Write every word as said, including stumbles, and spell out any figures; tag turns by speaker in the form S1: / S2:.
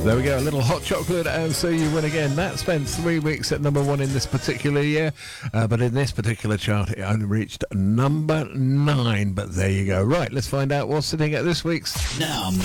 S1: There we go, a little hot chocolate, and so you win again. That spent three weeks at number one in this particular year, uh, but in this particular chart it only reached number nine. But there you go. Right, let's find out what's sitting at this week's
S2: Number